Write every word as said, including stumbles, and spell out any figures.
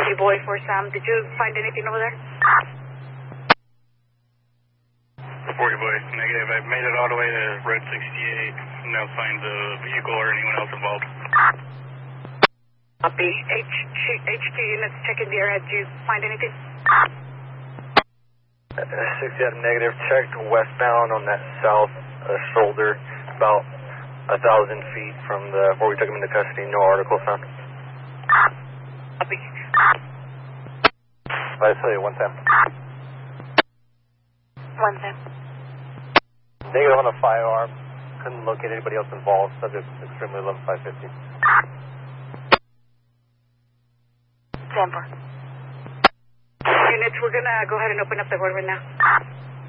Boy for Sam. Did you find anything over there? forty Boy, negative. I made it all the way to Red sixty-eight. No signs of vehicle or anyone else involved. Copy. H Q units checking the area. Did you find anything? Uh, sixty-seven negative. Checked westbound on that south uh, shoulder, about a thousand feet from the where we took him into custody. No article found. Copy. I tell you, one ten. One ten. Negative on a firearm. Couldn't locate anybody else involved. Subject extremely eleven five fifty. Denver. Units, we're gonna go ahead and open up the road right now.